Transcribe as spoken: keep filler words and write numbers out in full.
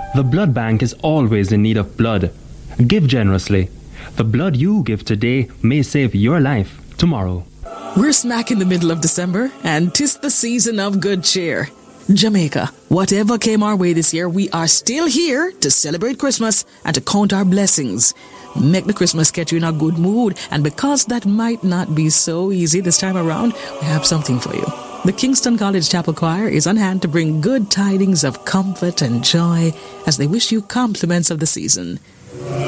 The blood bank is always in need of blood. Give generously. The blood you give today may save your life tomorrow. We're smack in the middle of December, and 'tis the season of good cheer. Jamaica, whatever came our way this year, we are still here to celebrate Christmas and to count our blessings. Make the Christmas get you in a good mood, and because that might not be so easy this time around, we have something for you. The Kingston College Chapel Choir is on hand to bring good tidings of comfort and joy as they wish you compliments of the season.